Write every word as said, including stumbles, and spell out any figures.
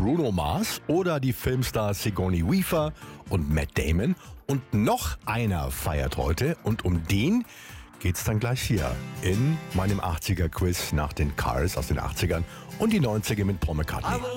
Bruno Mars oder die Filmstars Sigourney Weaver und Matt Damon. Und noch einer feiert heute und um den geht's dann gleich hier in meinem achtziger-Quiz nach den Cars aus den achtzigern und die neunziger mit Paul McCartney.